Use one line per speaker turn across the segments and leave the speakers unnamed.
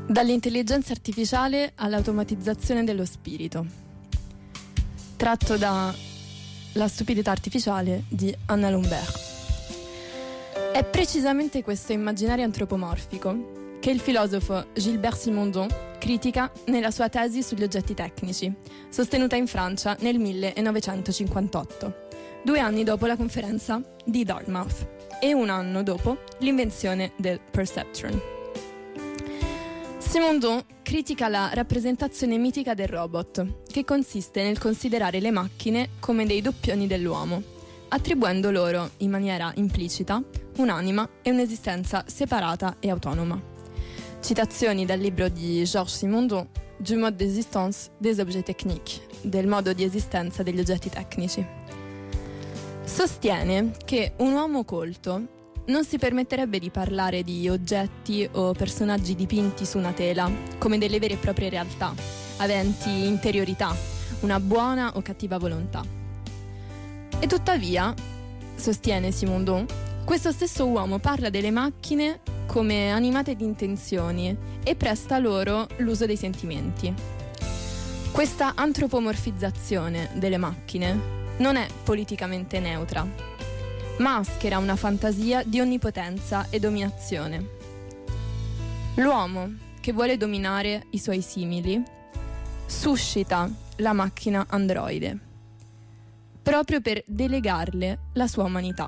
Dall'intelligenza artificiale all'automatizzazione dello spirito. Tratto da La stupidità artificiale di Anna Lambert. È precisamente questo immaginario antropomorfico che il filosofo Gilbert Simondon critica nella sua tesi sugli oggetti tecnici, sostenuta in Francia nel 1958, 2 anni dopo la conferenza di Dartmouth e 1 anno dopo l'invenzione del perceptron. Simondon critica la rappresentazione mitica del robot, che consiste nel considerare le macchine come dei doppioni dell'uomo, attribuendo loro, in maniera implicita, un'anima e un'esistenza separata e autonoma. Citazioni dal libro di Georges Simondon, Du mode d'existence des objets techniques, del modo di esistenza degli oggetti tecnici. Sostiene che un uomo colto non si permetterebbe di parlare di oggetti o personaggi dipinti su una tela come delle vere e proprie realtà, aventi interiorità, una buona o cattiva volontà. E tuttavia, sostiene Simondon, questo stesso uomo parla delle macchine come animate di intenzioni e presta loro l'uso dei sentimenti. Questa antropomorfizzazione delle macchine non è politicamente neutra. Maschera una fantasia di onnipotenza e dominazione. L'uomo che vuole dominare i suoi simili suscita la macchina androide proprio per delegarle la sua umanità.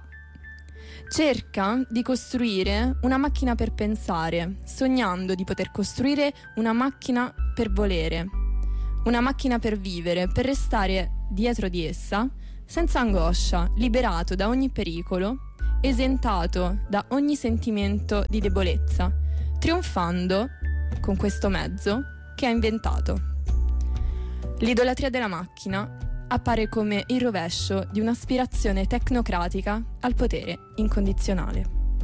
Cerca di costruire una macchina per pensare, sognando di poter costruire una macchina per volere, una macchina per vivere, per restare dietro di essa senza angoscia, liberato da ogni pericolo, esentato da ogni sentimento di debolezza, trionfando con questo mezzo che ha inventato. L'idolatria della macchina appare come il rovescio di un'aspirazione tecnocratica al potere incondizionale.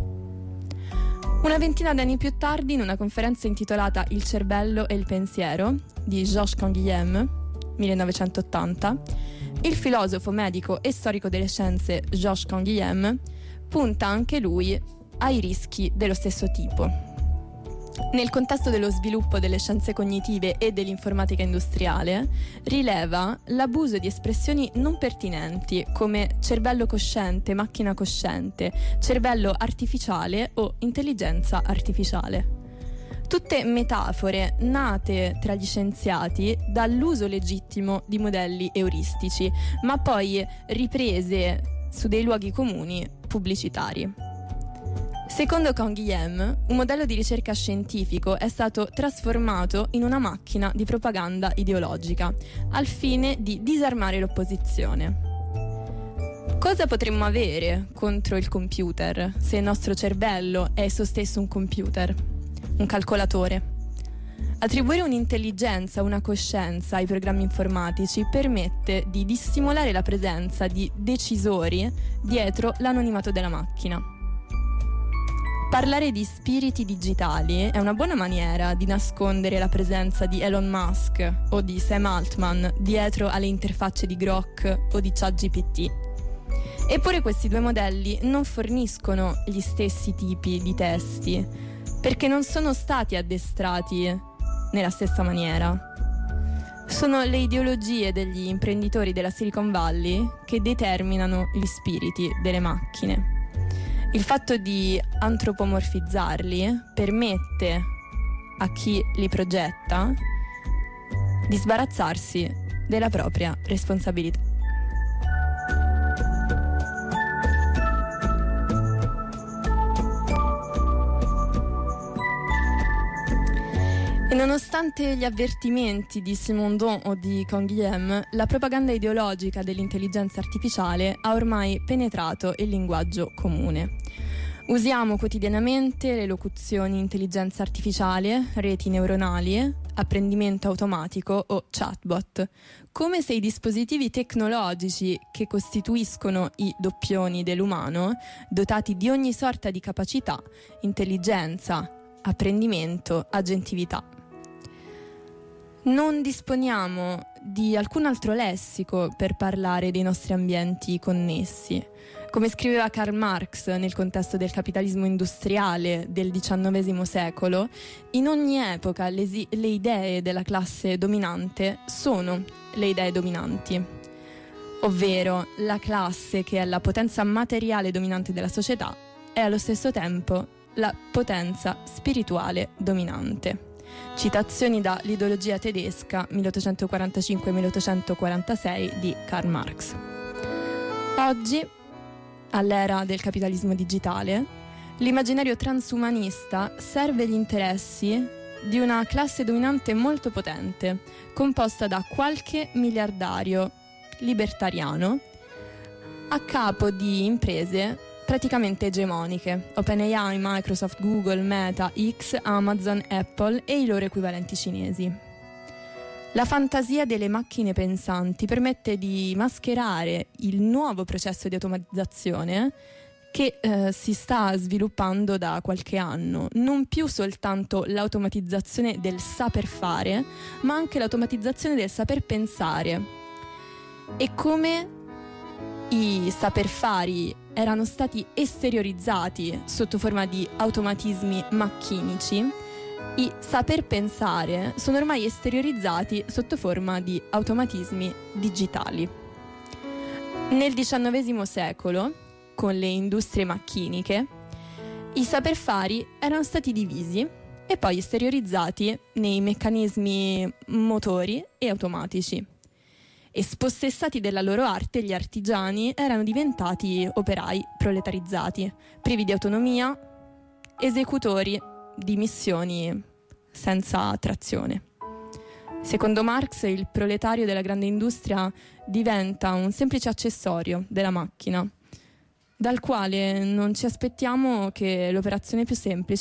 Una ventina d'anni più tardi, in una conferenza intitolata Il cervello e il pensiero di Georges Canguilhem, 1980, il filosofo medico e storico delle scienze Georges Canguilhem punta anche lui ai rischi dello stesso tipo. Nel contesto dello sviluppo delle scienze cognitive e dell'informatica industriale, rileva l'abuso di espressioni non pertinenti come cervello cosciente, macchina cosciente, cervello artificiale o intelligenza artificiale. Tutte metafore nate tra gli scienziati dall'uso legittimo di modelli euristici, ma poi riprese su dei luoghi comuni pubblicitari. Secondo Canguilhem, un modello di ricerca scientifico è stato trasformato in una macchina di propaganda ideologica, al fine di disarmare l'opposizione. Cosa potremmo avere contro il computer se il nostro cervello è esso stesso un computer? Un calcolatore. Attribuire un'intelligenza, una coscienza ai programmi informatici permette di dissimulare la presenza di decisori dietro l'anonimato della macchina. Parlare di spiriti digitali è una buona maniera di nascondere la presenza di Elon Musk o di Sam Altman dietro alle interfacce di Grok o di ChatGPT. Eppure questi due modelli non forniscono gli stessi tipi di testi, perché non sono stati addestrati nella stessa maniera. Sono le ideologie degli imprenditori della Silicon Valley che determinano gli spiriti delle macchine. Il fatto di antropomorfizzarli permette a chi li progetta di sbarazzarsi della propria responsabilità. E nonostante gli avvertimenti di Simondon o di Canguilhem, la propaganda ideologica dell'intelligenza artificiale ha ormai penetrato il linguaggio comune. Usiamo quotidianamente le locuzioni intelligenza artificiale, reti neuronali, apprendimento automatico o chatbot, come se i dispositivi tecnologici che costituiscono i doppioni dell'umano, dotati di ogni sorta di capacità, intelligenza, apprendimento, agentività. Non disponiamo di alcun altro lessico per parlare dei nostri ambienti connessi, Come scriveva Karl Marx nel contesto del capitalismo industriale del XIX secolo, in ogni epoca le idee della classe dominante sono le idee dominanti, ovvero la classe che è la potenza materiale dominante della società è allo stesso tempo la potenza spirituale dominante. Citazioni da L'ideologia tedesca 1845-1846 di Karl Marx. Oggi, all'era del capitalismo digitale, l'immaginario transumanista serve gli interessi di una classe dominante molto potente, composta da qualche miliardario libertariano a capo di imprese praticamente egemoniche: OpenAI, Microsoft, Google, Meta, X, Amazon, Apple e i loro equivalenti cinesi. La fantasia delle macchine pensanti permette di mascherare il nuovo processo di automatizzazione che si sta sviluppando da qualche anno, non più soltanto l'automatizzazione del saper fare, ma anche l'automatizzazione del saper pensare. E come i saperfari erano stati esteriorizzati sotto forma di automatismi macchinici, i saper pensare sono ormai esteriorizzati sotto forma di automatismi digitali. Nel XIX secolo, con le industrie macchiniche, i saperfari erano stati divisi e poi esteriorizzati nei meccanismi motori e automatici. E spossessati della loro arte, gli artigiani erano diventati operai proletarizzati, privi di autonomia, esecutori di missioni senza trazione. Secondo Marx, il proletario della grande industria diventa un semplice accessorio della macchina, dal quale non ci aspettiamo che l'operazione più semplice